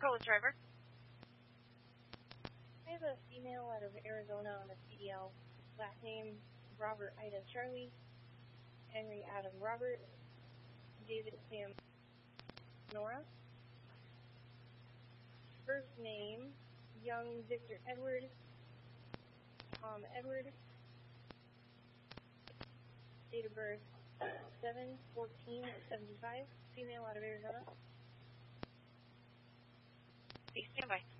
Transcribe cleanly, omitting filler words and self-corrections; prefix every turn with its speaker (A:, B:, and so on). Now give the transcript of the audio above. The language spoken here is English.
A: Call the driver.
B: I have a female out of Arizona on the CDL. Last name, Robert Ida Charlie, Henry Adam Robert, David Sam Nora. First name, Young Victor Edward, Tom Edward. Date of birth, 7/14/75, female out of Arizona.
A: Please stand by.